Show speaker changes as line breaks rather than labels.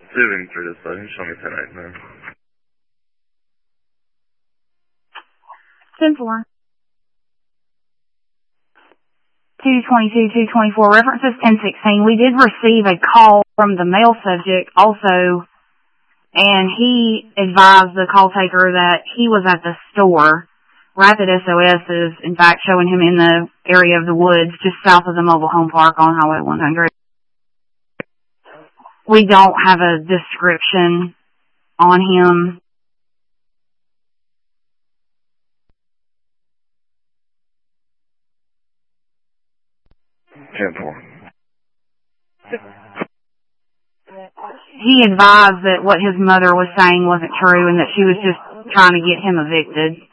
sue him for this, though. He showed me tonight, man.
10-4. 222-224, references 1016. We did receive a call from the male subject also, and he advised the call taker that he was at the store. Rapid SOS is, in fact, showing him in the area of the woods just south of the mobile home park on Highway 100. We don't have a description on him. He advised that what his mother was saying wasn't true and that she was just trying to get him evicted.